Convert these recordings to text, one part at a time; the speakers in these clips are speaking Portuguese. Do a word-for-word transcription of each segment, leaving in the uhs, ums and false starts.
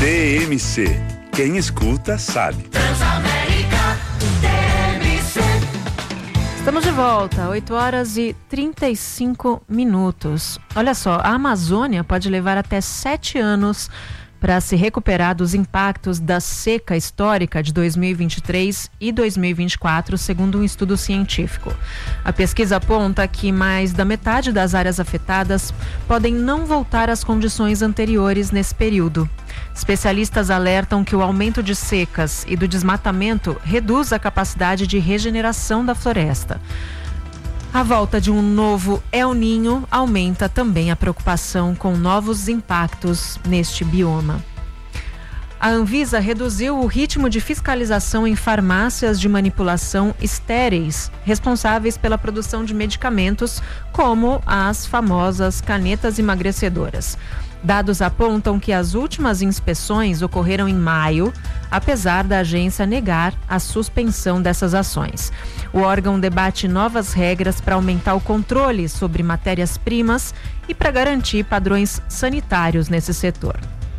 T M C. Quem escuta sabe. Transamérica T M C. Estamos de volta, oito horas e trinta e cinco minutos. Olha só, a Amazônia pode levar até sete anos para se recuperar dos impactos da seca histórica de dois mil e vinte e três e dois mil e vinte e quatro, segundo um estudo científico. A pesquisa aponta que mais da metade das áreas afetadas podem não voltar às condições anteriores nesse período. Especialistas alertam que o aumento de secas e do desmatamento reduz a capacidade de regeneração da floresta. A volta de um novo El Niño aumenta também a preocupação com novos impactos neste bioma. A Anvisa reduziu o ritmo de fiscalização em farmácias de manipulação estéreis, responsáveis pela produção de medicamentos, como as famosas canetas emagrecedoras. Dados apontam que as últimas inspeções ocorreram em maio, apesar da agência negar a suspensão dessas ações. O órgão debate novas regras para aumentar o controle sobre matérias-primas e para garantir padrões sanitários nesse setor.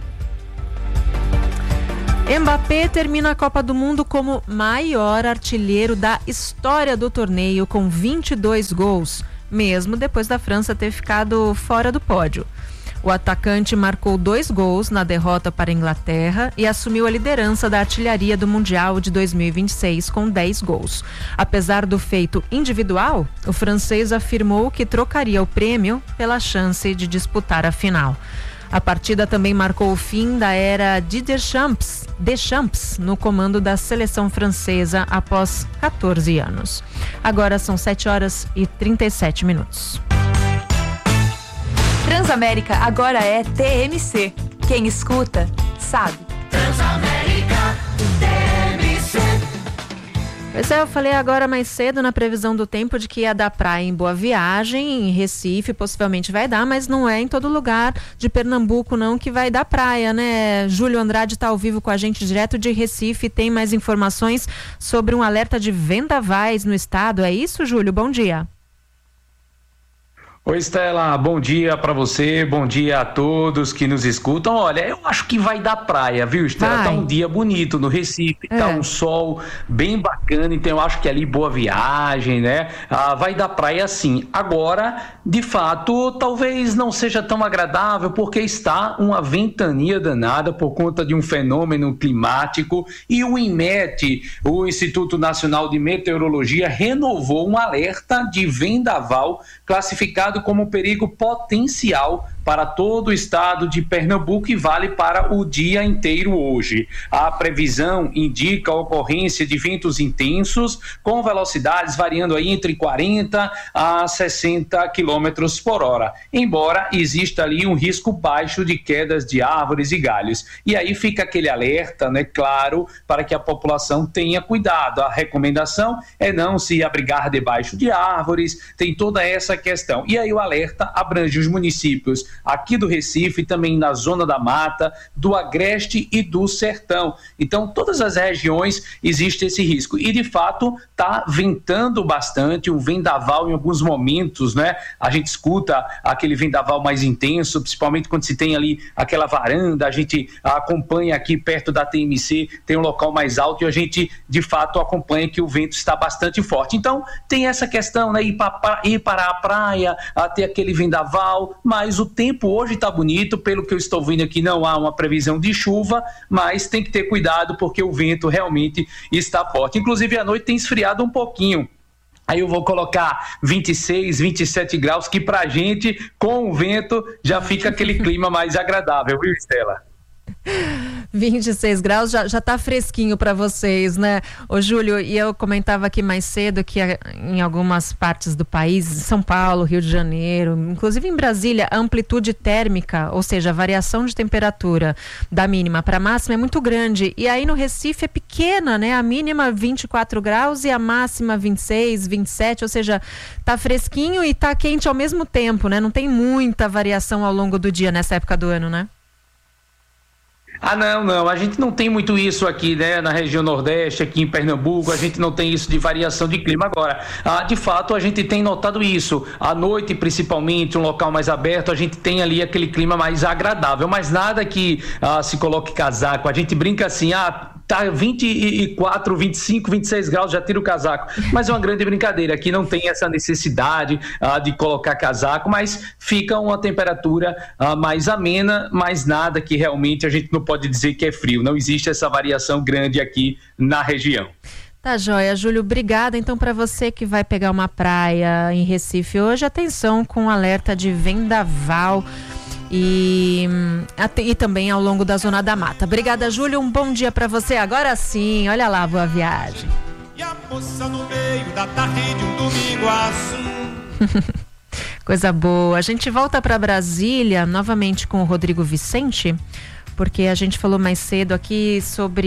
Mbappé termina a Copa do Mundo como maior artilheiro da história do torneio, com vinte e dois gols, mesmo depois da França ter ficado fora do pódio. O atacante marcou dois gols na derrota para a Inglaterra e assumiu a liderança da artilharia do Mundial de dois mil e vinte e seis com dez gols. Apesar do feito individual, o francês afirmou que trocaria o prêmio pela chance de disputar a final. A partida também marcou o fim da era de Deschamps, Deschamps no comando da seleção francesa após quatorze anos. Agora são sete horas e trinta e sete minutos. Transamérica agora é T M C. Quem escuta, sabe. Transamérica T M C. Pois é, eu falei agora mais cedo na previsão do tempo de que ia dar praia em Boa Viagem, em Recife possivelmente vai dar, mas não é em todo lugar de Pernambuco não que vai dar praia, né? Júlio Andrade está ao vivo com a gente direto de Recife, tem mais informações sobre um alerta de vendavais no estado, é isso, Júlio? Bom dia. Oi, Estela, bom dia para você, bom dia a todos que nos escutam. Olha, eu acho que vai dar praia, viu, Estela? Vai. Tá um dia bonito no Recife, É. tá um sol bem bacana, então eu acho que ali Boa Viagem, né? Ah, vai dar praia sim. Agora, de fato, talvez não seja tão agradável porque está uma ventania danada por conta de um fenômeno climático e o INMET, o Instituto Nacional de Meteorologia, renovou um alerta de vendaval classificado como perigo potencial para todo o estado de Pernambuco e vale para o dia inteiro hoje. A previsão indica a ocorrência de ventos intensos com velocidades variando aí entre quarenta a sessenta quilômetros por hora, embora exista ali um risco baixo de quedas de árvores e galhos. E aí fica aquele alerta, né, claro, para que a população tenha cuidado. A recomendação é não se abrigar debaixo de árvores, tem toda essa questão. E aí o alerta abrange os municípios aqui do Recife, também na Zona da Mata, do Agreste e do Sertão. Então, todas as regiões existe esse risco. E, de fato, está ventando bastante, um vendaval em alguns momentos, né? A gente escuta aquele vendaval mais intenso, principalmente quando se tem ali aquela varanda, a gente acompanha aqui perto da T M C, tem um local mais alto e a gente, de fato, acompanha que o vento está bastante forte. Então, tem essa questão, né? Ir para, ir para a praia, a ter aquele vendaval, mas o tempo hoje está bonito, pelo que eu estou vendo aqui não há uma previsão de chuva, mas tem que ter cuidado porque o vento realmente está forte. Inclusive à noite tem esfriado um pouquinho. Aí eu vou colocar vinte e seis, vinte e sete graus, que pra gente, com o vento, já fica aquele clima mais agradável, viu, Estela? vinte e seis graus, já, já tá fresquinho para vocês, né? Ô Júlio, e eu comentava aqui mais cedo que em algumas partes do país, São Paulo, Rio de Janeiro, inclusive em Brasília, a amplitude térmica, ou seja, a variação de temperatura da mínima para a máxima é muito grande. E aí no Recife é pequena, né? A mínima vinte e quatro graus e a máxima vinte e seis, vinte e sete, ou seja, tá fresquinho e tá quente ao mesmo tempo, né? Não tem muita variação ao longo do dia nessa época do ano, né? Ah, não, não, a gente não tem muito isso aqui, né, na região Nordeste, aqui em Pernambuco, a gente não tem isso de variação de clima. Agora, ah, de fato, a gente tem notado isso, à noite principalmente, um local mais aberto, a gente tem ali aquele clima mais agradável, mas nada que ah, se coloque casaco, a gente brinca assim, ah, tá vinte e quatro, vinte e cinco, vinte e seis graus, já tira o casaco, mas é uma grande brincadeira, aqui não tem essa necessidade ah, de colocar casaco, mas fica uma temperatura ah, mais amena, mas nada que realmente a gente não pode dizer que é frio, não existe essa variação grande aqui na região. Tá joia, Júlio, obrigada. Então, para você que vai pegar uma praia em Recife hoje, atenção com alerta de vendaval e, e também ao longo da Zona da Mata. Obrigada, Júlio, um bom dia para você. Agora sim, olha lá, boa viagem. E a moça no meio da tarde de um domingo azul. Coisa boa. A gente volta para Brasília novamente com o Rodrigo Vicente, porque a gente falou mais cedo aqui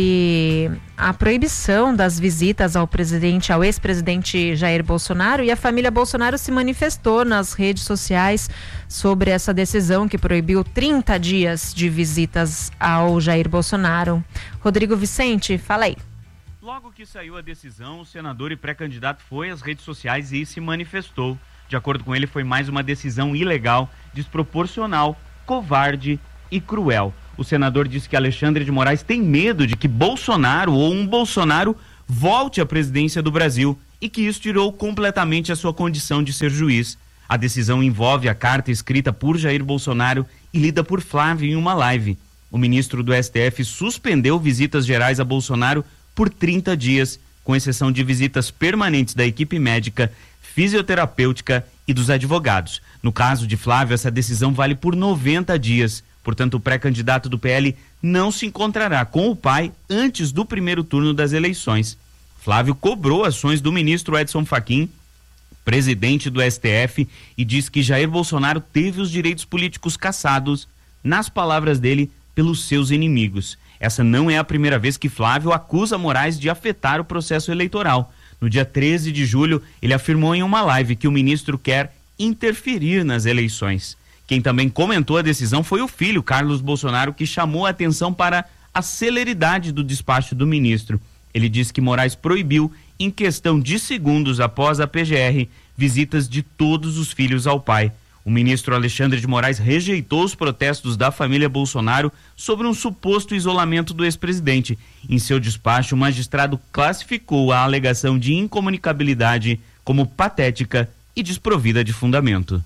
sobre a proibição das visitas ao presidente, ao ex-presidente Jair Bolsonaro, e a família Bolsonaro se manifestou nas redes sociais sobre essa decisão que proibiu trinta dias de visitas ao Jair Bolsonaro. Rodrigo Vicente, fala aí. Logo que saiu a decisão, o senador e pré-candidato foi às redes sociais e se manifestou. De acordo com ele, foi mais uma decisão ilegal, desproporcional, covarde e cruel. O senador disse que Alexandre de Moraes tem medo de que Bolsonaro ou um Bolsonaro volte à presidência do Brasil e que isso tirou completamente a sua condição de ser juiz. A decisão envolve a carta escrita por Jair Bolsonaro e lida por Flávio em uma live. O ministro do S T F suspendeu visitas gerais a Bolsonaro por trinta dias, com exceção de visitas permanentes da equipe médica, fisioterapêutica e dos advogados. No caso de Flávio, essa decisão vale por noventa dias. Portanto, o pré-candidato do P L não se encontrará com o pai antes do primeiro turno das eleições. Flávio cobrou ações do ministro Edson Fachin, presidente do S T F, e diz que Jair Bolsonaro teve os direitos políticos cassados, nas palavras dele, pelos seus inimigos. Essa não é a primeira vez que Flávio acusa Moraes de afetar o processo eleitoral. No dia treze de julho, ele afirmou em uma live que o ministro quer interferir nas eleições. Quem também comentou a decisão foi o filho, Carlos Bolsonaro, que chamou a atenção para a celeridade do despacho do ministro. Ele disse que Moraes proibiu, em questão de segundos após a P G R, visitas de todos os filhos ao pai. O ministro Alexandre de Moraes rejeitou os protestos da família Bolsonaro sobre um suposto isolamento do ex-presidente. Em seu despacho, o magistrado classificou a alegação de incomunicabilidade como patética e desprovida de fundamento.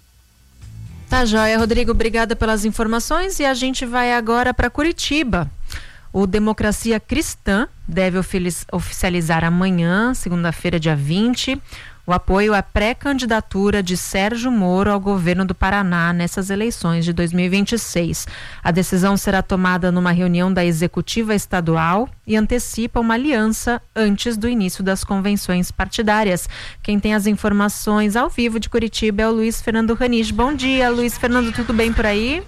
Tá joia, Rodrigo, obrigada pelas informações e a gente vai agora para Curitiba. O Democracia Cristã deve oficializar amanhã, segunda-feira, dia vinte, o apoio à pré-candidatura de Sérgio Moro ao governo do Paraná nessas eleições de dois mil e vinte e seis. A decisão será tomada numa reunião da executiva estadual e antecipa uma aliança antes do início das convenções partidárias. Quem tem as informações ao vivo de Curitiba é o Luiz Fernando Ranich. Bom dia, Luiz Fernando, tudo bem por aí?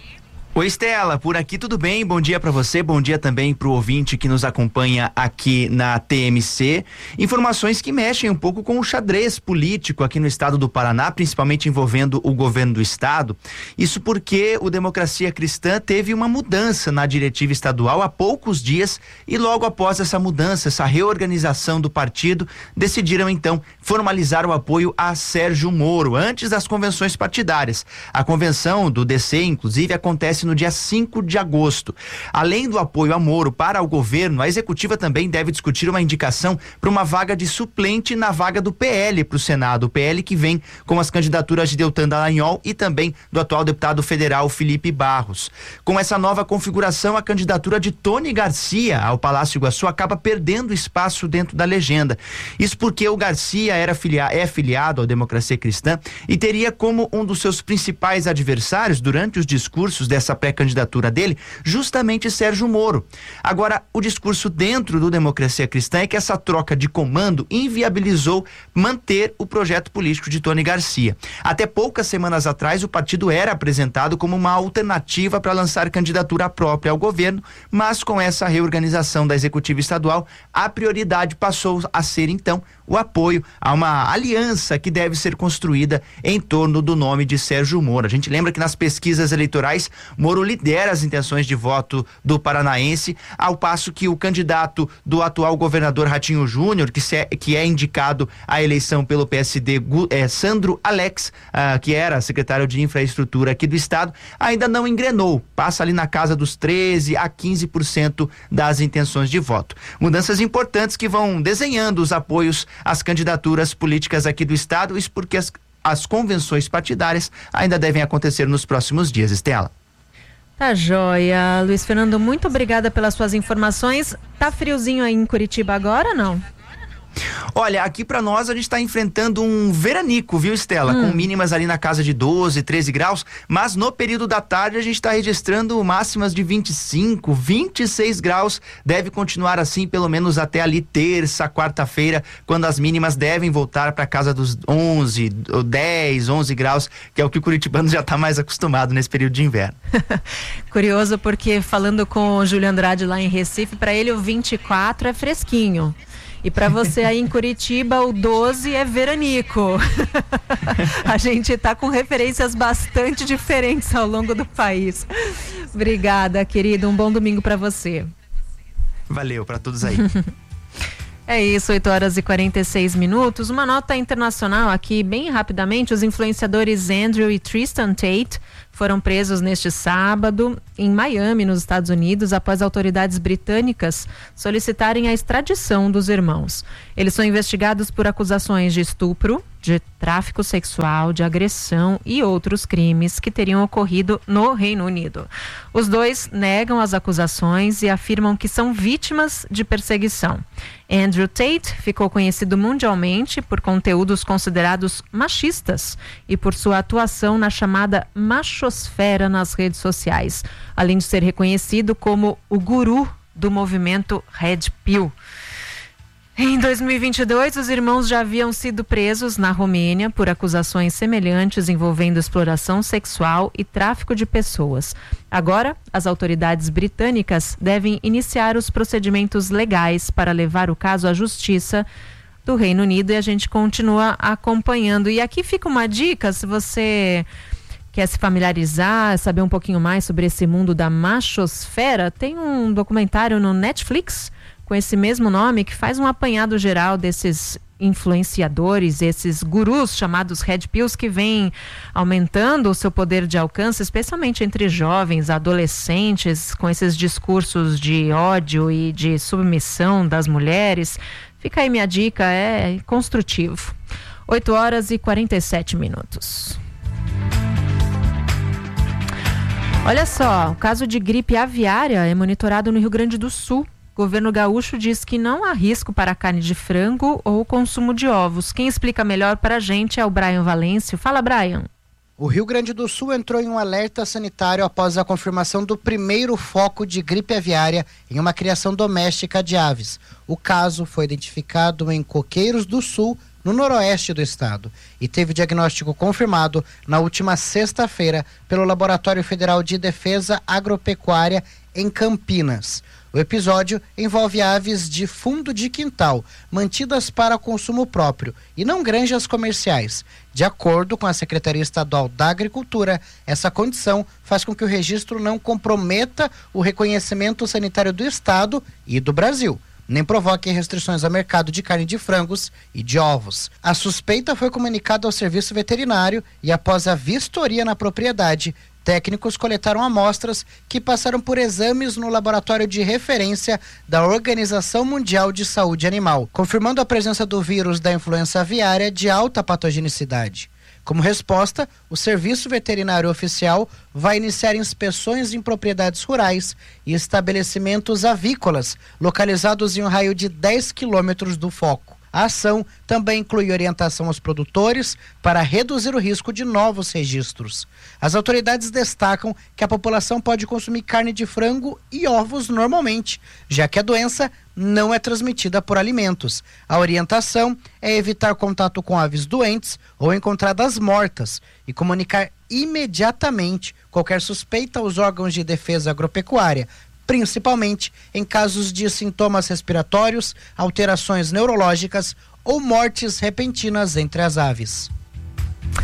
Oi, Estela, por aqui tudo bem? Bom dia para você, bom dia também para o ouvinte que nos acompanha aqui na T M C. Informações que mexem um pouco com o xadrez político aqui no estado do Paraná, principalmente envolvendo o governo do estado. Isso porque o Democracia Cristã teve uma mudança na diretiva estadual há poucos dias e logo após essa mudança, essa reorganização do partido, decidiram então formalizar o apoio a Sérgio Moro antes das convenções partidárias. A convenção do D C, inclusive, acontece no dia cinco de agosto. Além do apoio a Moro para o governo, a executiva também deve discutir uma indicação para uma vaga de suplente na vaga do P L para o Senado. O P L que vem com as candidaturas de Deltan Dallagnol e também do atual deputado federal Felipe Barros. Com essa nova configuração, a candidatura de Tony Garcia ao Palácio Iguaçu acaba perdendo espaço dentro da legenda. Isso porque o Garcia era filia- é filiado à Democracia Cristã e teria como um dos seus principais adversários durante os discursos dessa pré-candidatura dele, justamente Sérgio Moro. Agora, o discurso dentro do Democracia Cristã é que essa troca de comando inviabilizou manter o projeto político de Tony Garcia. Até poucas semanas atrás, o partido era apresentado como uma alternativa para lançar candidatura própria ao governo, mas com essa reorganização da executiva estadual, a prioridade passou a ser, então, o apoio a uma aliança que deve ser construída em torno do nome de Sérgio Moro. A gente lembra que nas pesquisas eleitorais, Moro Moro lidera as intenções de voto do paranaense, ao passo que o candidato do atual governador Ratinho Júnior, que, se, que é indicado à eleição pelo P S D, é, Sandro Alex, uh, que era secretário de infraestrutura aqui do estado, ainda não engrenou, passa ali na casa dos treze a quinze por cento das intenções de voto. Mudanças importantes que vão desenhando os apoios às candidaturas políticas aqui do estado, isso porque as, as convenções partidárias ainda devem acontecer nos próximos dias. Estela. Tá joia. Luiz Fernando, muito obrigada pelas suas informações. Tá friozinho aí em Curitiba agora ou não? Olha, aqui pra nós a gente tá enfrentando um veranico, viu, Estela? Hum. Com mínimas ali na casa de doze, treze graus, mas no período da tarde a gente tá registrando máximas de vinte e cinco, vinte e seis graus. Deve continuar assim pelo menos até ali terça, quarta-feira, quando as mínimas devem voltar pra casa dos onze, dez, onze graus, que é o que o curitibano já tá mais acostumado nesse período de inverno. Curioso, porque falando com o Júlio Andrade lá em Recife, pra ele o vinte e quatro é fresquinho. E para você aí em Curitiba, o doze é veranico. A gente tá com referências bastante diferentes ao longo do país. Obrigada, querido. Um bom domingo para você. Valeu para todos aí. É isso, oito horas e quarenta e seis minutos. Uma nota internacional aqui, bem rapidamente. Os influenciadores Andrew e Tristan Tate foram presos neste sábado em Miami, nos Estados Unidos, após autoridades britânicas solicitarem a extradição dos irmãos. Eles são investigados por acusações de estupro, de tráfico sexual, de agressão e outros crimes que teriam ocorrido no Reino Unido. Os dois negam as acusações e afirmam que são vítimas de perseguição. Andrew Tate ficou conhecido mundialmente por conteúdos considerados machistas e por sua atuação na chamada machosfera nas redes sociais, além de ser reconhecido como o guru do movimento Red Pill. Em dois mil e vinte e dois, os irmãos já haviam sido presos na Romênia por acusações semelhantes envolvendo exploração sexual e tráfico de pessoas. Agora, as autoridades britânicas devem iniciar os procedimentos legais para levar o caso à justiça do Reino Unido e a gente continua acompanhando. E aqui fica uma dica, se você quer se familiarizar, saber um pouquinho mais sobre esse mundo da machosfera, tem um documentário no Netflix com esse mesmo nome, que faz um apanhado geral desses influenciadores, esses gurus chamados Red Pills, que vêm aumentando o seu poder de alcance, especialmente entre jovens, adolescentes, com esses discursos de ódio e de submissão das mulheres. Fica aí minha dica, é construtivo. oito horas e quarenta e sete minutos. Olha só, o caso de gripe aviária é monitorado no Rio Grande do Sul. O governo gaúcho diz que não há risco para a carne de frango ou o consumo de ovos. Quem explica melhor para a gente é o Brian Valêncio. Fala, Brian. O Rio Grande do Sul entrou em um alerta sanitário após a confirmação do primeiro foco de gripe aviária em uma criação doméstica de aves. O caso foi identificado em Coqueiros do Sul, no noroeste do estado, e teve diagnóstico confirmado na última sexta-feira pelo Laboratório Federal de Defesa Agropecuária em Campinas. O episódio envolve aves de fundo de quintal, mantidas para consumo próprio e não granjas comerciais. De acordo com a Secretaria Estadual da Agricultura, essa condição faz com que o registro não comprometa o reconhecimento sanitário do estado e do Brasil, nem provoque restrições ao mercado de carne de frangos e de ovos. A suspeita foi comunicada ao serviço veterinário e, após a vistoria na propriedade, técnicos coletaram amostras que passaram por exames no laboratório de referência da Organização Mundial de Saúde Animal, confirmando a presença do vírus da influenza aviária de alta patogenicidade. Como resposta, o Serviço Veterinário Oficial vai iniciar inspeções em propriedades rurais e estabelecimentos avícolas localizados em um raio de dez quilômetros do foco. A ação também inclui orientação aos produtores para reduzir o risco de novos registros. As autoridades destacam que a população pode consumir carne de frango e ovos normalmente, já que a doença não é transmitida por alimentos. A orientação é evitar contato com aves doentes ou encontradas mortas e comunicar imediatamente qualquer suspeita aos órgãos de defesa agropecuária, principalmente em casos de sintomas respiratórios, alterações neurológicas ou mortes repentinas entre as aves.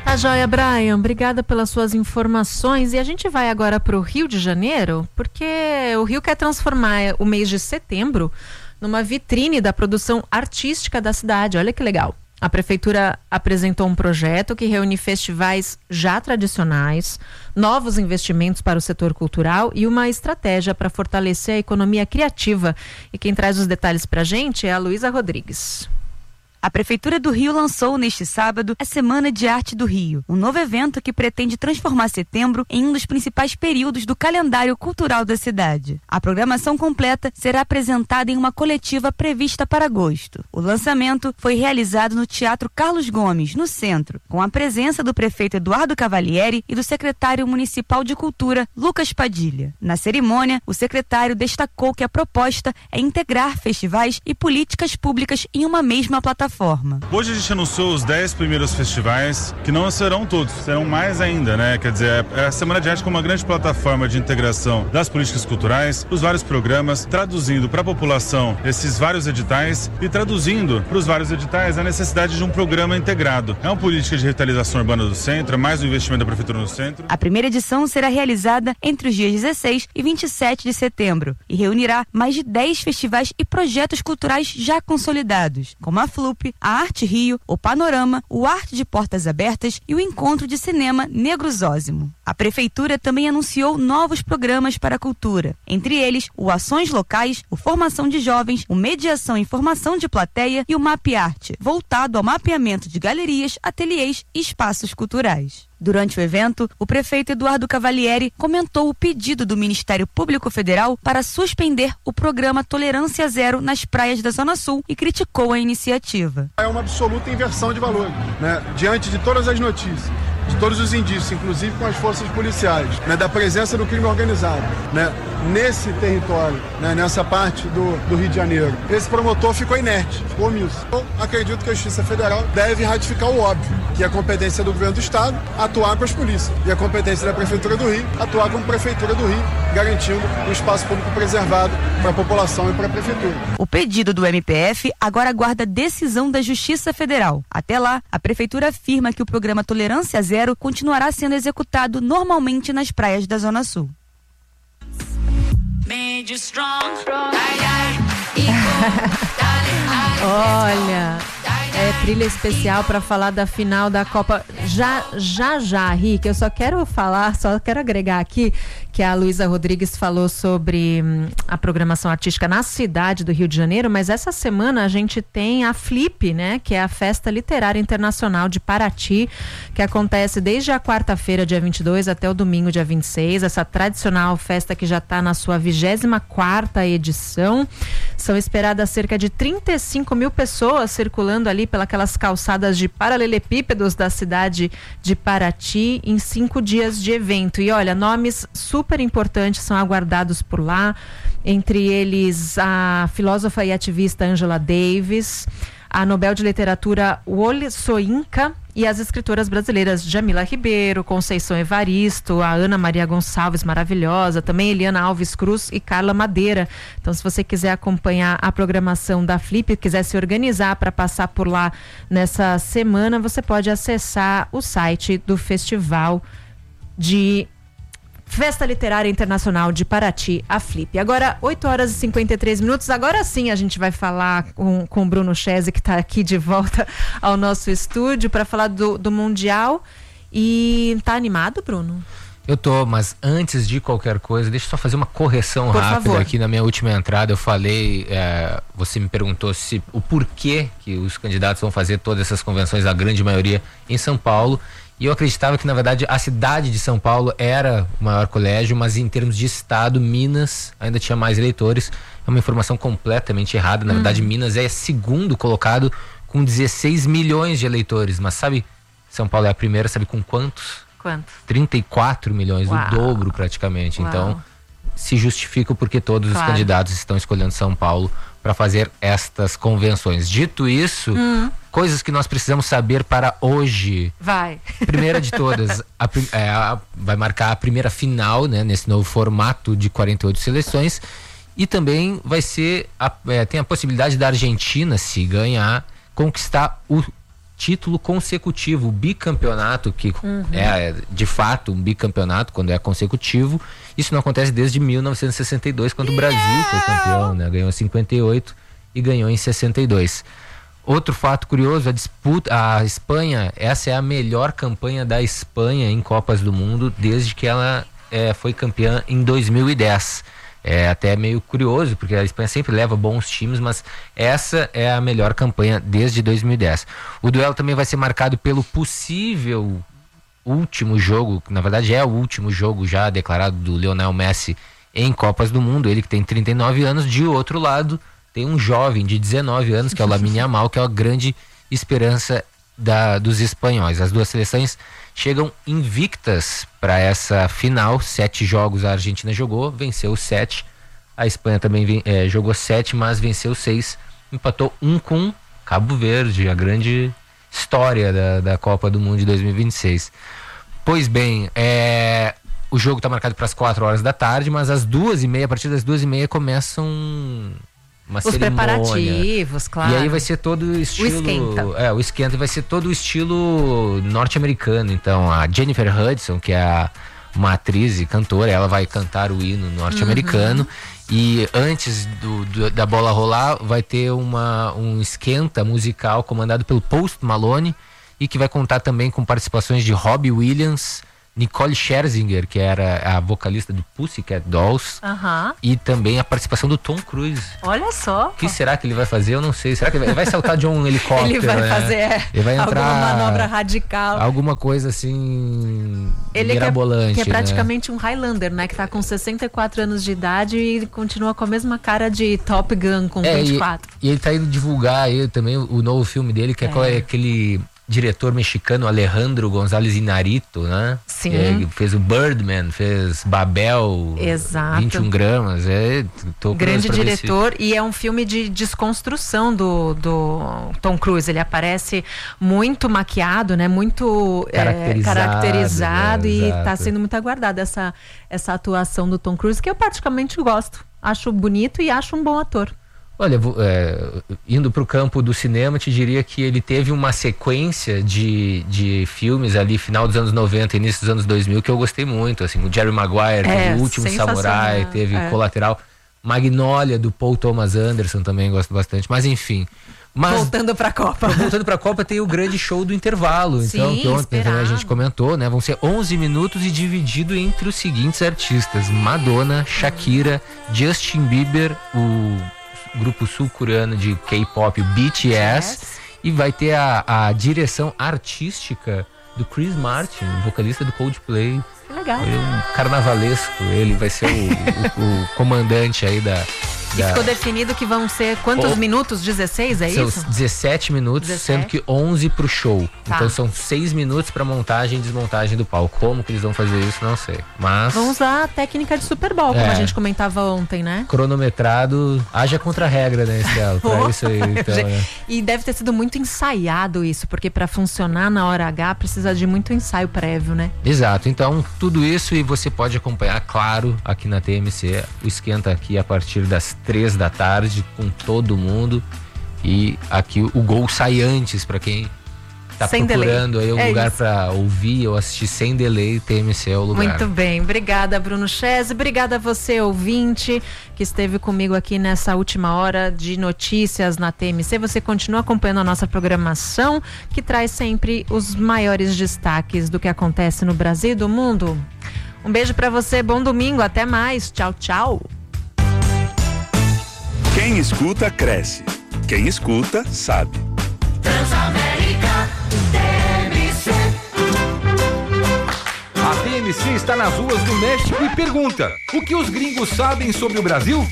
Tá joia, Brian. Obrigada pelas suas informações. E a gente vai agora para o Rio de Janeiro, porque o Rio quer transformar o mês de setembro numa vitrine da produção artística da cidade. Olha que legal. A prefeitura apresentou um projeto que reúne festivais já tradicionais, novos investimentos para o setor cultural e uma estratégia para fortalecer a economia criativa. E quem traz os detalhes para a gente é a Luísa Rodrigues. A Prefeitura do Rio lançou neste sábado a Semana de Arte do Rio, um novo evento que pretende transformar setembro em um dos principais períodos do calendário cultural da cidade. A programação completa será apresentada em uma coletiva prevista para agosto. O lançamento foi realizado no Teatro Carlos Gomes, no centro, com a presença do prefeito Eduardo Cavalieri e do secretário municipal de Cultura, Lucas Padilha. Na cerimônia, o secretário destacou que a proposta é integrar festivais e políticas públicas em uma mesma plataforma. Forma. Hoje a gente anunciou os dez primeiros festivais, que não serão todos, serão mais ainda, né? Quer dizer, é a Semana de Arte como uma grande plataforma de integração das políticas culturais, os vários programas, traduzindo para a população esses vários editais e traduzindo para os vários editais a necessidade de um programa integrado. É uma política de revitalização urbana do centro, é mais um investimento da Prefeitura no centro. A primeira edição será realizada entre os dias dezesseis e vinte e sete de setembro e reunirá mais de dez festivais e projetos culturais já consolidados, como a Flup, a Arte Rio, o Panorama, o Arte de Portas Abertas e o Encontro de Cinema Negrosósimo. A Prefeitura também anunciou novos programas para a cultura, entre eles o Ações Locais, o Formação de Jovens, o Mediação e Formação de Plateia e o Mapearte, voltado ao mapeamento de galerias, ateliês e espaços culturais. Durante o evento, o prefeito Eduardo Cavalieri comentou o pedido do Ministério Público Federal para suspender o programa Tolerância Zero nas praias da Zona Sul e criticou a iniciativa. É uma absoluta inversão de valores, né? Diante de todas as notícias, de todos os indícios, inclusive com as forças policiais, né? Da presença do crime organizado, né? Nesse território, né? Nessa parte do, do Rio de Janeiro. Esse promotor ficou inerte, ficou omisso. Então, acredito que a Justiça Federal deve ratificar o óbvio, que é a competência do governo do Estado atuar com as polícias e a competência da Prefeitura do Rio atuar como Prefeitura do Rio, garantindo um espaço público preservado para a população e para a Prefeitura. O pedido do M P F agora aguarda decisão da Justiça Federal. Até lá, a Prefeitura afirma que o programa Tolerância Zero continuará sendo executado normalmente nas praias da Zona Sul. Olha, é trilha especial para falar da final da Copa. Já, já, já, Rick, eu só quero falar, só quero agregar aqui que a Luísa Rodrigues falou sobre hum, a programação artística na cidade do Rio de Janeiro, mas essa semana a gente tem a Flip, né, que é a Festa Literária Internacional de Paraty, que acontece desde a quarta-feira, dia vinte e dois, até o domingo, dia vinte e seis. Essa tradicional festa que já está na sua vigésima quarta edição. São esperadas cerca de trinta e cinco mil pessoas circulando ali pelas calçadas de paralelepípedos da cidade de Paraty em cinco dias de evento. E olha, nomes super importantes são aguardados por lá, entre eles a filósofa e ativista Angela Davis, a Nobel de Literatura Wole Soyinka e as escritoras brasileiras Jamila Ribeiro, Conceição Evaristo, a Ana Maria Gonçalves, maravilhosa, também Eliana Alves Cruz e Carla Madeira. Então, se você quiser acompanhar a programação da Flip, quiser se organizar para passar por lá nessa semana, você pode acessar o site do Festival de Festa Literária Internacional de Paraty, a Flip. Agora, oito horas e cinquenta e três minutos. Agora sim a gente vai falar com, com o Bruno Chese, que está aqui de volta ao nosso estúdio para falar do, do Mundial. E tá animado, Bruno? Eu tô, mas antes de qualquer coisa, deixa eu só fazer uma correção Por rápida favor. aqui na minha última entrada. Eu falei, é, você me perguntou se o porquê que os candidatos vão fazer todas essas convenções, a grande maioria em São Paulo. E eu acreditava que, na verdade, a cidade de São Paulo era o maior colégio, mas em termos de estado, Minas ainda tinha mais eleitores. É uma informação completamente errada. Na Hum. verdade, Minas é segundo colocado com dezesseis milhões de eleitores. Mas sabe, São Paulo é a primeira, sabe com quantos? Quanto? trinta e quatro milhões, Uau. o dobro praticamente. Uau. Então, se justifica porque todos Claro. os candidatos estão escolhendo São Paulo para fazer estas convenções. Dito isso, Hum. coisas que nós precisamos saber para hoje. Vai. Primeira de todas, a, prim- é, a- vai marcar a primeira final, né, nesse novo formato de quarenta e oito seleções. E também vai ser, a, é, tem a possibilidade da Argentina, se ganhar, conquistar o título consecutivo, o bicampeonato, que Uhum. é de fato um bicampeonato quando é consecutivo. Isso não acontece desde mil novecentos e sessenta e dois, quando o Brasil foi campeão, né? Ganhou em cinquenta e oito e ganhou em sessenta e dois. Outro fato curioso, a disputa, a Espanha, essa é a melhor campanha da Espanha em Copas do Mundo desde que ela é, foi campeã em dois mil e dez. É até meio curioso, porque a Espanha sempre leva bons times, mas essa é a melhor campanha desde dois mil e dez. O duelo também vai ser marcado pelo possível último jogo, que na verdade é o último jogo já declarado do Lionel Messi em Copas do Mundo, ele que tem trinta e nove anos. De outro lado, tem um jovem de dezenove anos, que é o Lamine Yamal, que é a grande esperança da, dos espanhóis. As duas seleções chegam invictas para essa final. Sete jogos a Argentina jogou, venceu sete. A Espanha também é, jogou sete, mas venceu seis. Empatou um com Cabo Verde, a grande história da, da Copa do Mundo de dois mil e vinte e seis. Pois bem, é, o jogo está marcado para as quatro horas da tarde, mas às duas e meia, a partir das duas e meia começam uma Os cerimônia. preparativos, claro. E aí vai ser todo o estilo... O esquenta. É, o esquenta vai ser todo o estilo norte-americano. Então, a Jennifer Hudson, que é a, uma atriz e cantora, ela vai cantar o hino norte-americano. Uhum. E antes do, do, da bola rolar, vai ter uma, um esquenta musical comandado pelo Post Malone, e que vai contar também com participações de Robbie Williams, Nicole Scherzinger, que era a vocalista do Pussycat Dolls, Aham. e também a participação do Tom Cruise. Olha só. O que será que ele vai fazer? Eu não sei. Será que ele vai, vai saltar de um helicóptero? Ele vai né? fazer é, ele vai entrar, alguma manobra radical. alguma coisa assim Ele mirabolante, que é, que é né? praticamente um Highlander, né? Que tá com sessenta e quatro anos de idade e continua com a mesma cara de Top Gun com É, vinte e quatro. E, e ele tá indo divulgar aí também o, o novo filme dele, que é, É. qual é aquele diretor mexicano Alejandro González Iñárritu, né? Sim. É, fez o Birdman, fez Babel, Exato. vinte e um gramas. É, tô Grande curioso pra ver se- diretor, e é um filme de desconstrução do, do Tom Cruise. Ele aparece muito maquiado, né? Muito é, Caracterizado, caracterizado é, e exato. tá sendo muito aguardada essa, essa atuação do Tom Cruise, que eu praticamente gosto. Acho bonito e acho um bom ator. Olha, vou, é, indo para o campo do cinema, te diria que ele teve uma sequência de, de filmes ali, final dos anos noventa, início dos anos dois mil, que eu gostei muito. Assim, o Jerry Maguire, É, teve O Último sensacional, Samurai, teve é. Colateral. Magnolia, do Paul Thomas Anderson, também gosto bastante. Mas enfim. Mas, Voltando pra Copa. Voltando pra Copa, tem o grande show do intervalo. Então, Sim, que ontem também a esperado. gente comentou, né? Vão ser onze minutos e dividido entre os seguintes artistas: Madonna, Shakira, Justin Bieber, o grupo sul-coreano de K-pop, o B T S, e vai ter a, a direção artística do Chris Martin, vocalista do Coldplay. Que legal. Ele é um carnavalesco, ele vai ser o, o- o comandante aí da... E da- ficou definido que vão ser quantos Oh. minutos? dezesseis, é são isso? dezessete minutos, dezessete. sendo que onze pro show. Tá. Então são seis minutos pra montagem e desmontagem do palco. Como que eles vão fazer isso, não sei. Mas Vão usar a técnica de Super Bowl, como É. a gente comentava ontem, né? cronometrado, haja contra-regra, né, Estela? Pra isso aí, então, né? E deve ter sido muito ensaiado isso, porque para funcionar na hora H precisa de muito ensaio prévio, né? Exato, então tudo isso, e você pode acompanhar, claro, aqui na T M C, o Esquenta aqui a partir das três da tarde, com todo mundo, e aqui o gol sai antes para quem tá Sem procurando delay. aí um É lugar isso. para ouvir ou assistir sem delay. T M C é o lugar. Muito bem, obrigada Bruno Chese, obrigada a você ouvinte que esteve comigo aqui nessa última hora de notícias na T M C. Você continua acompanhando a nossa programação, que traz sempre os maiores destaques do que acontece no Brasil e do mundo. Um beijo pra você, bom domingo, até mais, tchau, tchau. Quem escuta, cresce. Quem escuta, sabe. Transamérica T M C. A T M C está nas ruas do México e pergunta: o que os gringos sabem sobre o Brasil?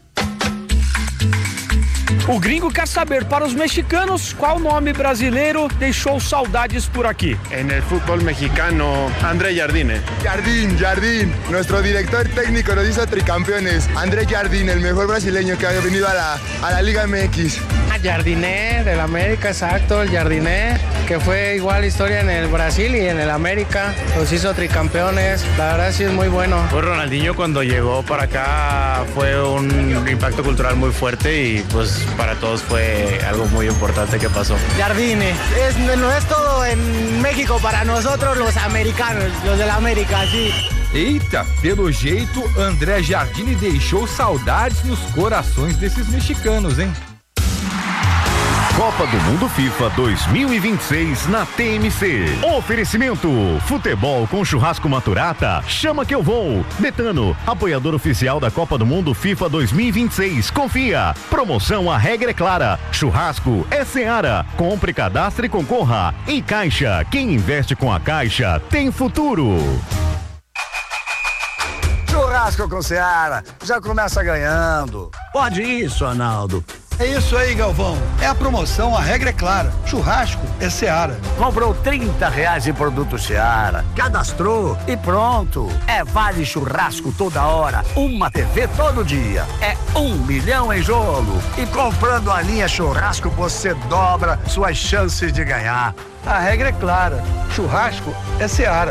O gringo quer saber para os mexicanos qual nome brasileiro deixou saudades por aqui. En el fútbol mexicano, André Jardine. Jardín, Jardín, nuestro director técnico nos hizo tricampeones. André Jardín, el mejor brasileño que ha venido a la, a la Liga M X. Jardiné del América, exacto, el Jardiné, que fue igual historia en el Brasil y en el América, los hizo tricampeones, la verdad sí es muy bueno. Pues Ronaldinho cuando llegó para acá fue un impacto cultural muy fuerte y pues para todos fue algo muy importante que pasó. Jardine, es, no es todo en México para nosotros los americanos, los de la América, sí. Eita, pelo jeito, André Jardine deixou saudades nos corações desses mexicanos, hein? Copa do Mundo FIFA dois mil e vinte e seis na T M C. Oferecimento: futebol com churrasco Maturata. Chama que eu vou. Betano, apoiador oficial da Copa do Mundo FIFA dois mil e vinte e seis. Confia. Promoção, a regra é clara. Churrasco é Seara. Compre, cadastre e concorra. E Caixa, quem investe com a Caixa tem futuro. Churrasco com Seara, já começa ganhando. Pode isso, Arnaldo. É isso aí, Galvão. É a promoção, a regra é clara. Churrasco é Seara. Comprou trinta reais em produto Seara, cadastrou e pronto. É vale churrasco toda hora, uma T V todo dia. É um milhão em jogo. E comprando a linha churrasco, você dobra suas chances de ganhar. A regra é clara. Churrasco é Seara.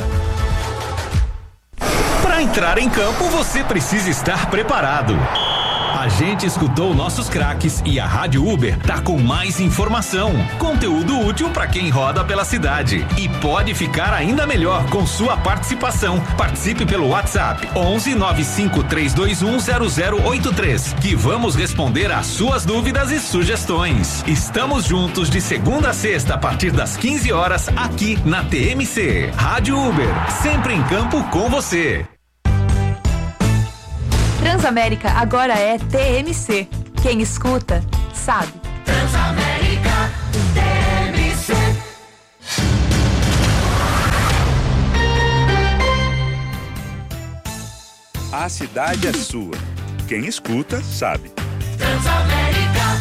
Para entrar em campo, você precisa estar preparado. A gente escutou nossos craques e a Rádio Uber tá com mais informação, conteúdo útil para quem roda pela cidade. E pode ficar ainda melhor com sua participação. Participe pelo WhatsApp onze nove cinco três dois um zero zero oito três, que vamos responder às suas dúvidas e sugestões. Estamos juntos de segunda a sexta a partir das quinze horas aqui na T M C. Rádio Uber, sempre em campo com você. Transamérica agora é T M C. Quem escuta, sabe. Transamérica, T M C. A cidade é sua. Quem escuta, sabe. Transamérica,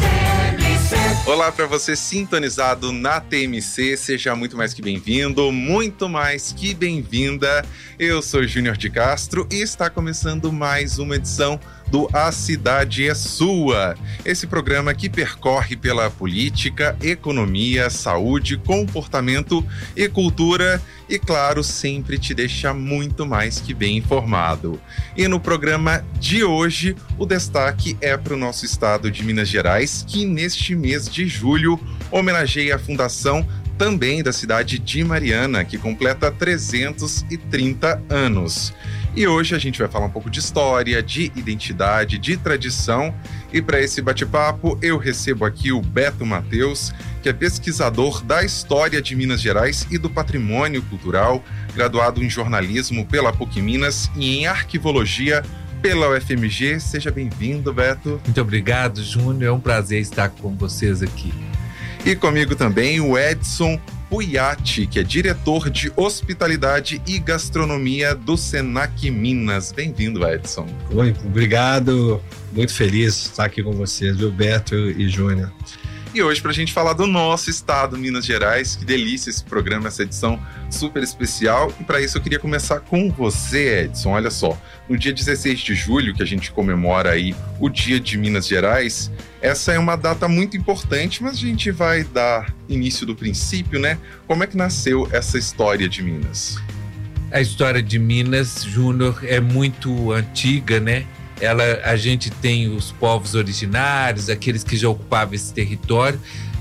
T M C. Olá para você sintonizado na T M C, seja muito mais que bem-vindo, muito mais que bem-vinda. Eu sou Júnior de Castro e está começando mais uma edição do A Cidade é Sua. Esse programa que percorre pela política, economia, saúde, comportamento e cultura e, claro, sempre te deixa muito mais que bem informado. E no programa de hoje, o destaque é para o nosso estado de Minas Gerais, que neste mês de julho homenageia a fundação também da cidade de Mariana, que completa trezentos e trinta anos. E hoje a gente vai falar um pouco de história, de identidade, de tradição. E para esse bate-papo eu recebo aqui o Beto Matheus, que é pesquisador da história de Minas Gerais e do patrimônio cultural, graduado em jornalismo pela PUC Minas e em arquivologia pela U F M G. Seja bem-vindo, Beto. Muito obrigado, Júnior. É um prazer estar com vocês aqui. E comigo também o Edson Puiati, que é diretor de hospitalidade e gastronomia do Senac Minas. Bem-vindo, Edson. Oi, obrigado. Muito feliz de estar aqui com vocês, viu, Beto e Júnior. E hoje, para a gente falar do nosso estado, Minas Gerais, que delícia esse programa, essa edição super especial. E para isso eu queria começar com você, Edson. Olha só, no dia dezesseis de julho, que a gente comemora aí o Dia de Minas Gerais, essa é uma data muito importante, mas a gente vai dar início do princípio, né? Como é que nasceu essa história de Minas? A história de Minas, Júnior, é muito antiga, né? Ela, a gente tem os povos originários, aqueles que já ocupavam esse território,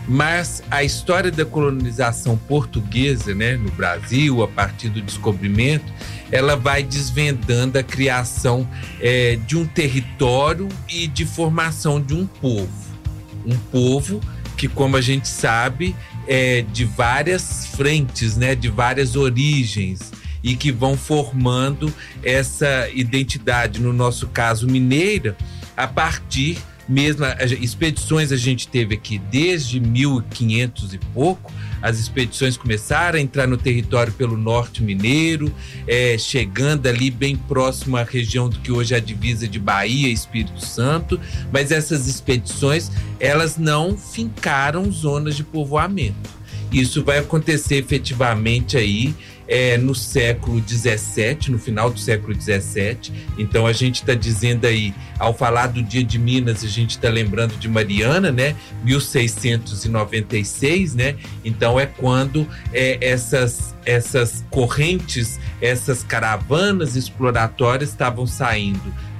mas a história da colonização portuguesa, né, no Brasil, a partir do descobrimento, ela vai desvendando a criação é, de um território e de formação de um povo. Um povo que, como a gente sabe, é de várias frentes, né, de várias origens, e que vão formando essa identidade, no nosso caso mineira, a partir mesmo, expedições a gente teve aqui desde mil e quinhentos e pouco, as expedições começaram a entrar no território pelo norte mineiro, é, chegando ali bem próximo à região do que hoje é a divisa de Bahia e Espírito Santo, mas essas expedições, elas não fincaram zonas de povoamento. Isso vai acontecer efetivamente aí é, no século dezessete, no final do século dezessete. Então a gente está dizendo aí, ao falar do Dia de Minas, a gente está lembrando de Mariana, né? mil seiscentos e noventa e seis, né? Então é quando é, essas, essas correntes, essas caravanas exploratórias estavam saindo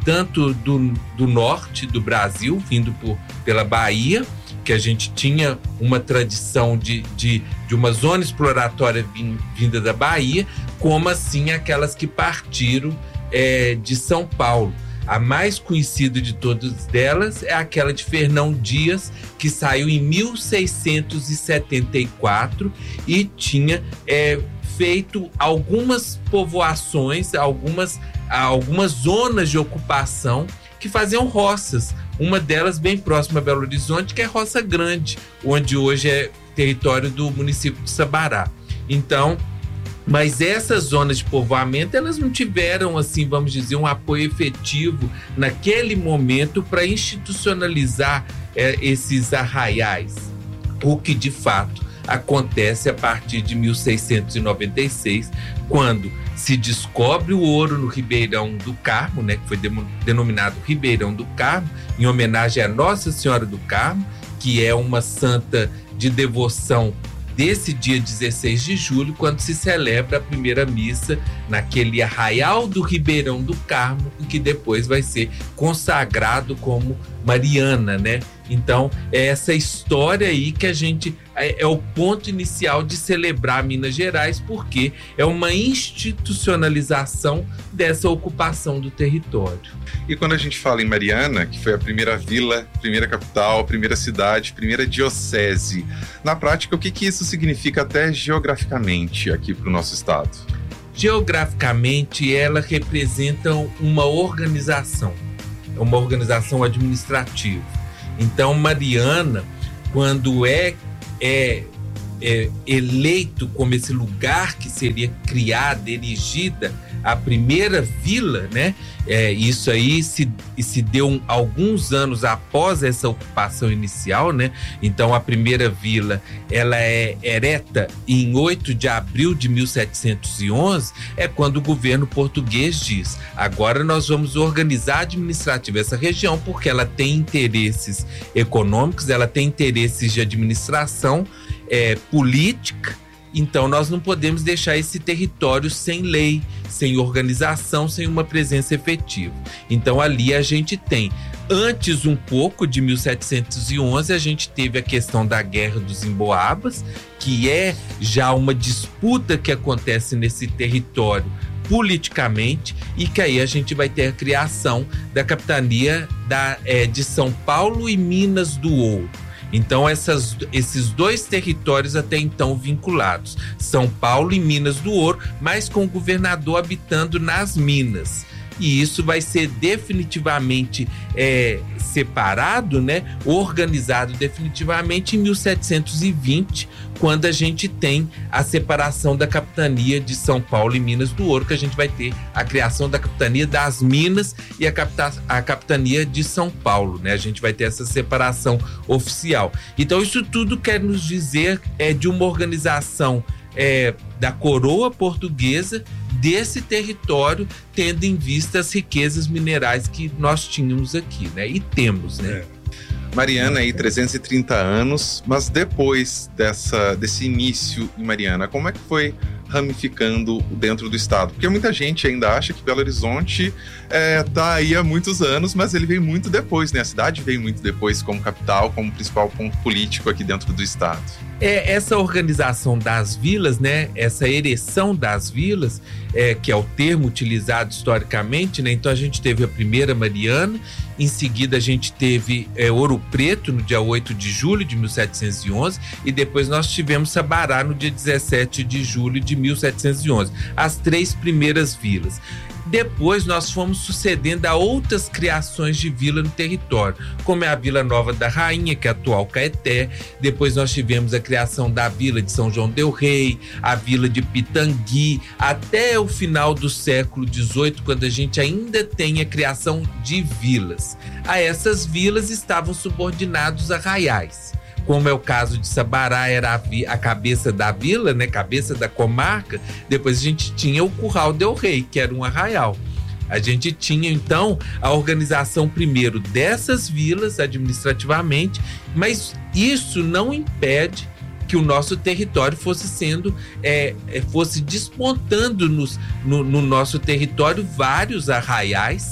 tanto do, do norte do Brasil, vindo por, pela Bahia, que a gente tinha uma tradição de, de, de uma zona exploratória vim, vinda da Bahia, como assim aquelas que partiram é, de São Paulo. A mais conhecida de todas delas é aquela de Fernão Dias, que saiu em mil seiscentos e setenta e quatro e tinha é, feito algumas povoações, algumas, algumas zonas de ocupação que faziam roças. Uma delas bem próxima a Belo Horizonte, que é Roça Grande, onde hoje é território do município de Sabará. Então, mas essas zonas de povoamento, elas não tiveram, assim, vamos dizer, um apoio efetivo naquele momento para institucionalizar é, esses arraiais, o que de fato acontece a partir de mil seiscentos e noventa e seis, quando se descobre o ouro no Ribeirão do Carmo, né, que foi denominado Ribeirão do Carmo, em homenagem a Nossa Senhora do Carmo, que é uma santa de devoção desse dia dezesseis de julho, quando se celebra a primeira missa naquele arraial do Ribeirão do Carmo, que depois vai ser consagrado como Mariana, né? Então, é essa história aí que a gente é, é o ponto inicial de celebrar Minas Gerais, porque é uma institucionalização dessa ocupação do território. E quando a gente fala em Mariana, que foi a primeira vila, primeira capital, primeira cidade, primeira diocese, na prática, o que, que isso significa até geograficamente aqui para o nosso estado? Geograficamente, ela representa uma organização, uma organização administrativa. Então, Mariana, quando é, é, é eleito como esse lugar que seria criada, erigida, a primeira vila, né? É, isso aí se, se deu um, alguns anos após essa ocupação inicial, né? Então, a primeira vila, ela é ereta em oito de abril de mil setecentos e onze, é quando o governo português diz: agora nós vamos organizar administrativa essa região, porque ela tem interesses econômicos, ela tem interesses de administração, é, política. Então, nós não podemos deixar esse território sem lei, sem organização, sem uma presença efetiva. Então, ali a gente tem, antes um pouco de mil setecentos e onze, a gente teve a questão da Guerra dos Emboabas, que é já uma disputa que acontece nesse território politicamente, e que aí a gente vai ter a criação da capitania da, é, de São Paulo e Minas do Ouro. Então, essas, esses dois territórios até então vinculados, São Paulo e Minas do Ouro, mas com o governador habitando nas Minas. E isso vai ser definitivamente é, separado, né, organizado definitivamente em mil setecentos e vinte, quando a gente tem a separação da capitania de São Paulo e Minas do Ouro, que a gente vai ter a criação da capitania das Minas e a, capita- a capitania de São Paulo, né? A gente vai ter essa separação oficial. Então, isso tudo quer nos dizer é, de uma organização é, da coroa portuguesa desse território, tendo em vista as riquezas minerais que nós tínhamos aqui, né? E temos, né? É. Mariana aí, trezentos e trinta anos, mas depois dessa, desse início em Mariana, como é que foi ramificando dentro do estado? Porque muita gente ainda acha que Belo Horizonte é, tá aí há muitos anos, mas ele veio muito depois, né? A cidade veio muito depois como capital, como principal ponto político aqui dentro do estado. É, essa organização das vilas, né? Essa ereção das vilas, é, que é o termo utilizado historicamente, né? Então a gente teve a primeira Mariana, em seguida a gente teve é, Ouro Preto no dia oito de julho de mil setecentos e onze, e depois nós tivemos Sabará no dia dezessete de julho de mil setecentos e onze. As três primeiras vilas. Depois nós fomos sucedendo a outras criações de vila no território, como é a Vila Nova da Rainha, que é a atual Caeté. Depois nós tivemos a criação da Vila de São João del Rei, a Vila de Pitangui, até o final do século dezoito, quando a gente ainda tem a criação de vilas. A essas vilas estavam subordinados arraiais. Como é o caso de Sabará, era a, vi- a cabeça da vila, né, cabeça da comarca. Depois a gente tinha o Curral del Rei, que era um arraial. A gente tinha, então, a organização primeiro dessas vilas administrativamente, mas isso não impede que o nosso território fosse sendo, é, fosse despontando nos, no, no nosso território vários arraiais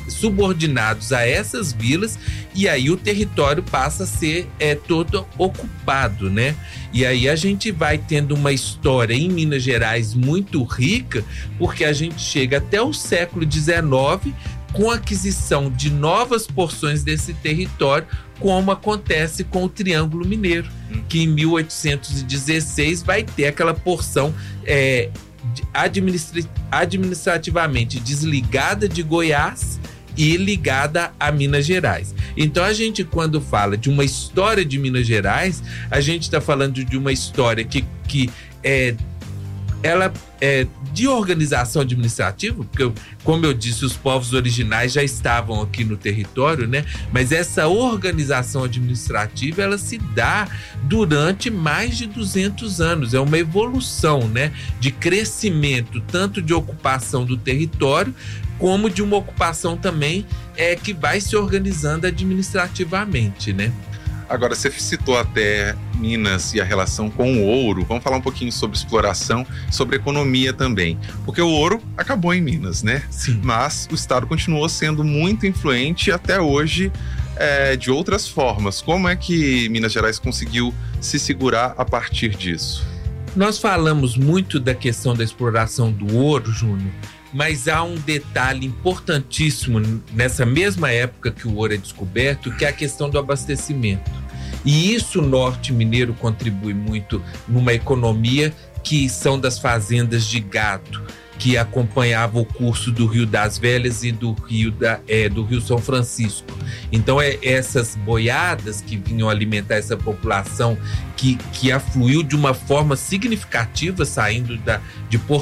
subordinados a essas vilas, e aí o território passa a ser é, todo ocupado, né? E aí a gente vai tendo uma história em Minas Gerais muito rica, porque a gente chega até o século dezenove com a aquisição de novas porções desse território, como acontece com o Triângulo Mineiro, que em mil oitocentos e dezesseis vai ter aquela porção é, administra- administrativamente desligada de Goiás e ligada a Minas Gerais. Então a gente, quando fala de uma história de Minas Gerais, a gente está falando de uma história que, que é, ela é de organização administrativa, porque, como eu disse, os povos originais já estavam aqui no território, né? Mas essa organização administrativa, ela se dá durante mais de duzentos anos. É uma evolução, né? De crescimento, tanto de ocupação do território, como de uma ocupação também é, que vai se organizando administrativamente, né? Agora, você citou até Minas e a relação com o ouro. Vamos falar um pouquinho sobre exploração, sobre economia também. Porque o ouro acabou em Minas, né? Sim. Mas o estado continuou sendo muito influente até hoje é, de outras formas. Como é que Minas Gerais conseguiu se segurar a partir disso? Nós falamos muito da questão da exploração do ouro, Júnior, mas há um detalhe importantíssimo nessa mesma época que o ouro é descoberto, que é a questão do abastecimento. E isso o norte mineiro contribui muito numa economia que são das fazendas de gado, que acompanhava o curso do Rio das Velhas e do Rio, da, é, do Rio São Francisco. Então, é, essas boiadas que vinham alimentar essa população que, que afluiu de uma forma significativa, saindo da, de Porto